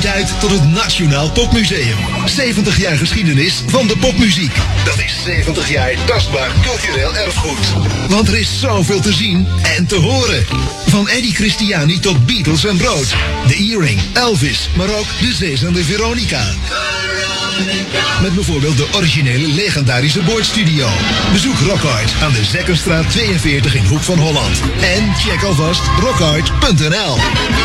groeit uit tot het Nationaal Popmuseum. 70 jaar geschiedenis van de popmuziek. Dat is 70 jaar tastbaar cultureel erfgoed. Want er is zoveel te zien en te horen. Van Eddie Christiani tot Beatles en Brood. De Earring, Elvis, maar ook de zeezender Veronica. Met bijvoorbeeld de originele legendarische boordstudio. Bezoek Rockhard aan de Zekkenstraat 42 in Hoek van Holland. En check alvast rockhard.nl.